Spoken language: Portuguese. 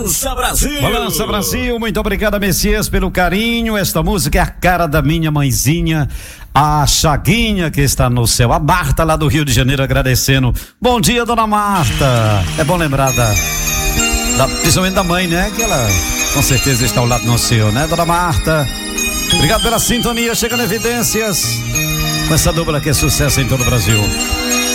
Balança Brasil! Balança Brasil, muito obrigado, Messias, pelo carinho. Esta música é a cara da minha mãezinha, a Chaguinha, que está no céu. A Marta, lá do Rio de Janeiro, agradecendo. Bom dia, dona Marta. É bom lembrar principalmente da mãe, né? Que ela com certeza está ao lado do Senhor, né, dona Marta? Obrigado pela sintonia, chegando evidências com essa dupla que é sucesso em todo o Brasil.